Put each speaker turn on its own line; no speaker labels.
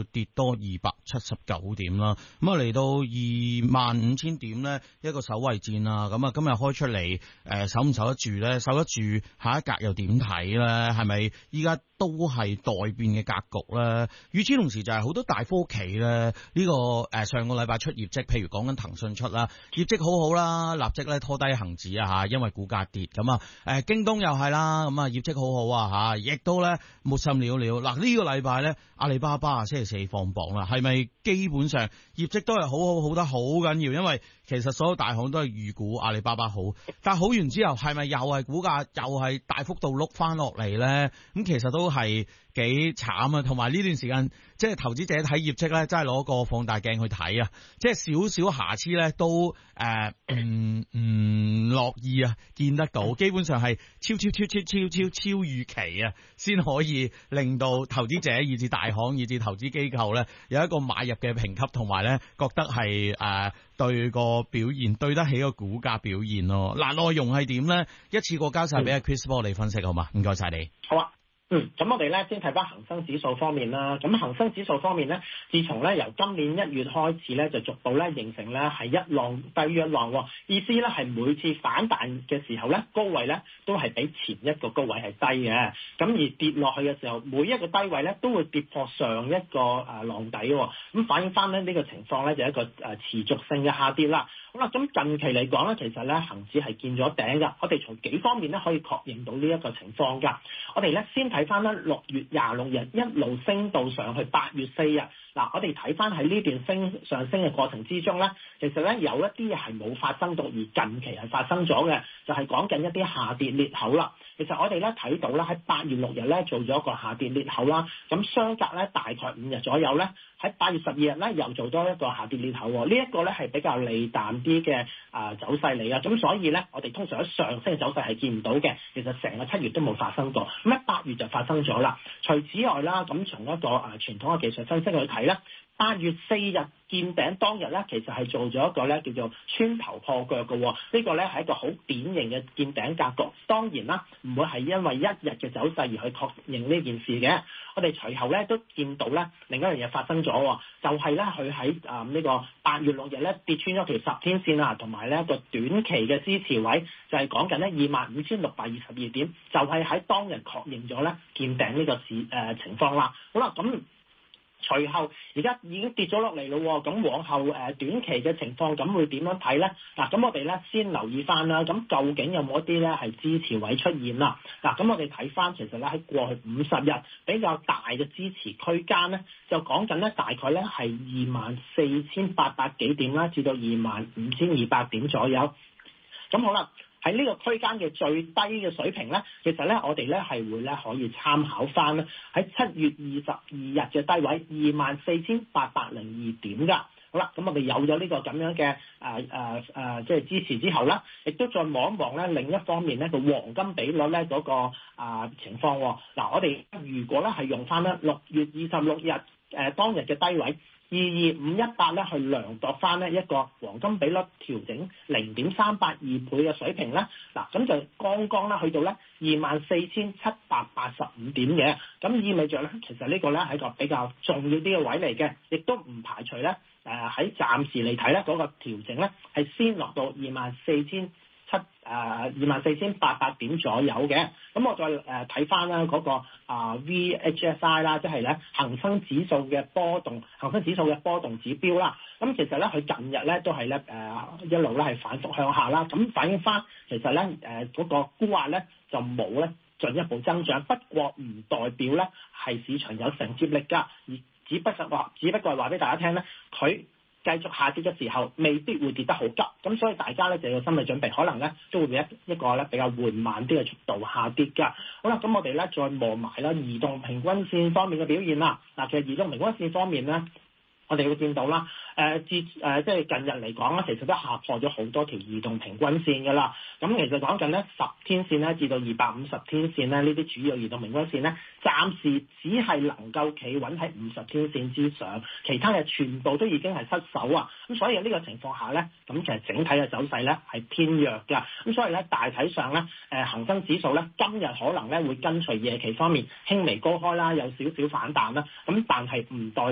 跌多279點啦。咁啊嚟到25,000點呢，一個守衛戰啦。咁啊今日開出嚟，守唔守得住呢？守得住，下一格又點睇呢？係咪依家都係待變嘅格局呢？與此同時就係好多大科企呢，呢個上個禮拜出業績，譬如講緊騰訊出啦，業績好好啦，立即咧拖低恒指啊嚇，因為股價跌咁啊。京東又係啦，咁啊業績好好啊嚇，亦都咧沒心了了。嗱呢個禮拜咧，阿里巴巴星期四放榜啦，係咪基本上業績都係好得好緊要？因為其實所有大行都係預估阿里巴巴好，但係好完之後係咪又係股價又係大幅度碌翻落嚟咧？咁其實都係幾慘啊！同埋呢段時間，即係投資者睇業績咧，真係攞個放大鏡去睇啊！即係少少瑕疵咧，都唔樂意啊，見得到。基本上係超預期啊，先可以令到投資者以至大行以至投資機構咧有一個買入嘅評級，同埋咧覺得係對個表現對得起個股價表現咯。嗱，內容係點咧？一次過交晒俾阿 Chris 幫我哋分析好嘛？唔該晒你。
好啊。咁我哋咧先睇翻恒生指數方面啦。咁恒生指數方面咧，自從咧由今年1月開始咧，就逐步咧形成咧係一浪低於一浪，意思咧係每次反彈嘅時候咧，高位咧都係比前一個高位係低嘅。咁而跌落去嘅時候，每一個低位咧都會跌破上一個浪底喎。咁反映翻咧呢個情況咧就係一個持續性嘅下跌啦。好啦，咁近期嚟講咧，其實咧恒指係見咗頂㗎。我哋從幾方面咧可以確認到呢一個情況㗎。我哋咧先睇翻咧6月26日一路升到上去8月4日。嗱，我哋睇翻喺呢段上升嘅過程之中咧，其實咧有一啲嘢係冇發生到，而近期係發生咗嘅，就係講緊一啲下跌裂口啦。其實我哋咧睇到咧喺8月6日咧做咗一個下跌裂口啦，咁相隔咧大概5日左右咧，喺8月12日咧又做多一個下跌裂口喎。呢一個咧係比較利淡啲嘅走勢嚟嘅，咁所以咧我哋通常喺上升嘅走勢係見唔到嘅。其實成個7月都冇發生過，咁喺8月就發生咗啦。除此外啦，咁從一個傳統嘅技術分析去睇咧，8月4日見頂當日咧，其實係做咗一個咧叫做穿頭破腳嘅，呢個咧係一個好典型嘅見頂格局。當然啦，唔會係因為一日嘅走勢而去確認呢件事嘅。我哋隨後咧都見到咧另一樣嘢發生咗，就係咧佢喺呢個8月6日咧跌穿咗條10天線啊，同埋咧一個短期嘅支持位，就係講緊咧25,622點，就係喺當日確認咗咧見頂呢個情況啦。好啦，咁隨後而家已經跌咗落嚟咯，咁往後短期嘅情況咁會點樣睇咧？嗱，咁我哋咧先留意翻啦，咁究竟有冇一啲咧係支持位出現啦？嗱，咁我哋睇翻其實咧喺過去50日比較大嘅支持區間咧，就講緊咧大概咧係24,800幾點啦，至到25,200點左右。咁好啦。喺呢個區間嘅最低嘅水平咧，其實咧我哋咧係會咧可以參考翻咧喺7月22日嘅低位24,802點㗎。好啦，咁我哋有咗呢個咁樣嘅即係支持之後咧，亦都再望一望咧另一方面咧個黃金比率咧嗰個情況。嗱，我哋如果咧係用翻咧6月26日當日嘅低位22518咧去量度翻呢一個黃金比率調整0.382倍嘅水平咧，嗱咁就剛剛咧去到咧24,785點嘅，咁意味着咧其實呢個咧係一個比較重要啲嘅位嚟嘅，亦都唔排除咧喺暫時嚟睇咧嗰個調整咧係先落到24,800點左右嘅。咁我再睇翻啦嗰個VHSI 啦，即係咧恒生指數嘅波動指標啦。咁其實咧佢近日咧都係咧一路咧係反覆向下啦。咁反映翻其實咧嗰個沽壓咧就冇咧進一步增長，不過唔代表咧係市場有承接力㗎，而只不過係話俾大家聽咧佢繼續下跌嘅時候，未必會跌得好急，咁所以大家咧就有心理準備，可能咧都會俾一個咧比較緩慢啲嘅速度下跌㗎。好啦，咁我哋咧再望埋啦移動平均線方面嘅表現啦。嗱，其實移動平均線方面咧，我哋會見到啦，即係近日嚟講咧，其實都下破咗好多條移動平均線㗎啦。咁其實講緊咧10天線咧至到250天線咧，呢啲主要移動平均線咧，暫時只係能夠企穩喺50天線之上，其他嘅全部都已經係失守啊。咁所以呢個情況下咧，咁其實整體嘅走勢咧係偏弱㗎。咁所以咧大體上咧，恒生指數咧今日可能咧會跟隨夜期方面輕微高開啦，有少少反彈啦。咁但係唔代